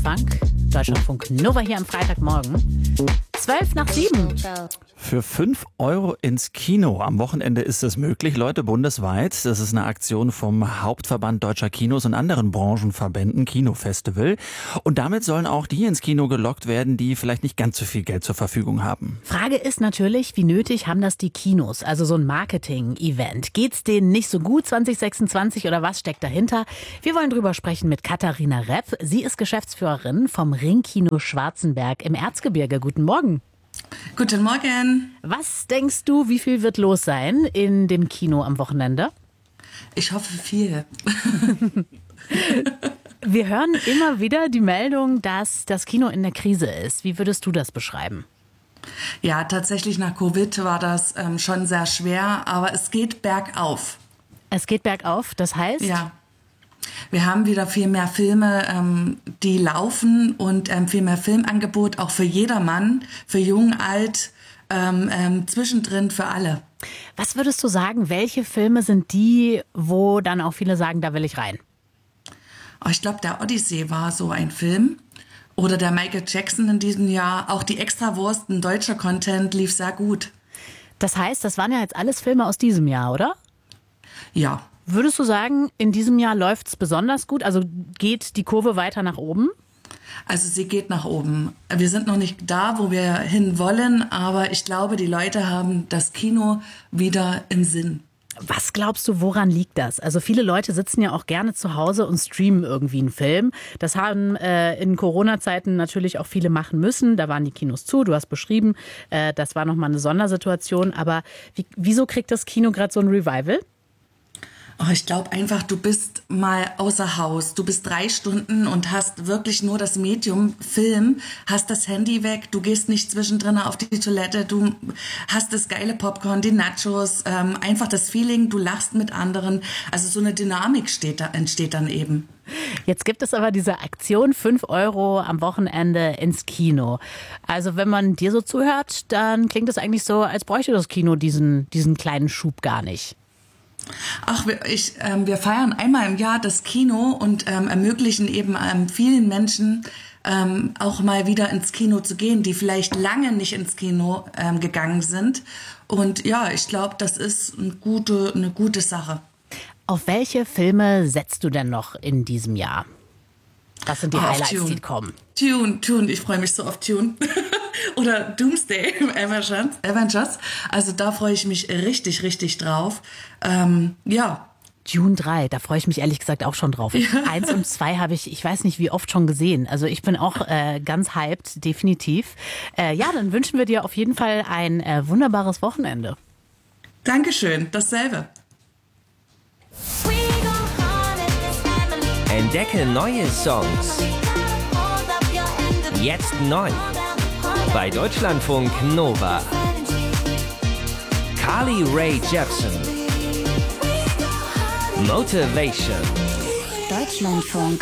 Funk, Deutschlandfunk Nova hier am Freitagmorgen. 6:55. Für 5 Euro ins Kino. Am Wochenende ist es möglich, Leute, bundesweit. Das ist eine Aktion vom Hauptverband Deutscher Kinos und anderen Branchenverbänden, Kinofestival. Und damit sollen auch die ins Kino gelockt werden, die vielleicht nicht ganz so viel Geld zur Verfügung haben. Frage ist natürlich, wie nötig haben das die Kinos? Also so ein Marketing-Event. Geht's denen nicht so gut 2026 oder was steckt dahinter? Wir wollen drüber sprechen mit Katharina Repp. Sie ist Geschäftsführerin vom Ringkino Schwarzenberg im Erzgebirge. Guten Morgen. Guten Morgen. Was denkst du, wie viel wird los sein in dem Kino am Wochenende? Ich hoffe viel. Wir hören immer wieder die Meldung, dass das Kino in der Krise ist. Wie würdest du das beschreiben? Ja, tatsächlich nach Covid war das schon sehr schwer, aber es geht bergauf. Es geht bergauf, das heißt? Ja. Wir haben wieder viel mehr Filme, die laufen und viel mehr Filmangebot, auch für jedermann, für jung, alt, zwischendrin für alle. Was würdest du sagen, welche Filme sind die, wo dann auch viele sagen, da will ich rein? Oh, ich glaube, der Odyssey war so ein Film. Oder der Michael Jackson in diesem Jahr. Auch die Extrawurst, ein deutscher Content, lief sehr gut. Das heißt, das waren ja jetzt alles Filme aus diesem Jahr, oder? Ja. Würdest du sagen, in diesem Jahr läuft es besonders gut? Also geht die Kurve weiter nach oben? Also sie geht nach oben. Wir sind noch nicht da, wo wir hin wollen, aber ich glaube, die Leute haben das Kino wieder im Sinn. Was glaubst du, woran liegt das? Also viele Leute sitzen ja auch gerne zu Hause und streamen irgendwie einen Film. Das haben in Corona-Zeiten natürlich auch viele machen müssen. Da waren die Kinos zu, du hast beschrieben, das war nochmal eine Sondersituation. Aber wieso kriegt das Kino gerade so ein Revival? Oh, ich glaube einfach, du bist mal außer Haus. Du bist 3 Stunden und hast wirklich nur das Medium Film, hast das Handy weg, du gehst nicht zwischendrin auf die Toilette, du hast das geile Popcorn, die Nachos, einfach das Feeling, du lachst mit anderen. Also so eine Dynamik entsteht dann eben. Jetzt gibt es aber diese Aktion 5 Euro am Wochenende ins Kino. Also wenn man dir so zuhört, dann klingt es eigentlich so, als bräuchte das Kino diesen kleinen Schub gar nicht. Ach, wir feiern einmal im Jahr das Kino und ermöglichen eben vielen Menschen auch mal wieder ins Kino zu gehen, die vielleicht lange nicht ins Kino gegangen sind. Und ja, ich glaube, das ist eine gute Sache. Auf welche Filme setzt du denn noch in diesem Jahr? Was sind die Highlights, die kommen? Dune, ich freue mich so auf Dune. Oder Doomsday Avengers. Also da freue ich mich richtig, richtig drauf. Ja. Dune 3, da freue ich mich ehrlich gesagt auch schon drauf. Ja. 1 und 2 habe ich weiß nicht wie oft schon gesehen. Also ich bin auch ganz hyped, definitiv. Ja, dann wünschen wir dir auf jeden Fall ein wunderbares Wochenende. Dankeschön, dasselbe. Entdecke neue Songs. Jetzt neu. Bei Deutschlandfunk Nova. Carly Rae Jepsen. Motivation. Deutschlandfunk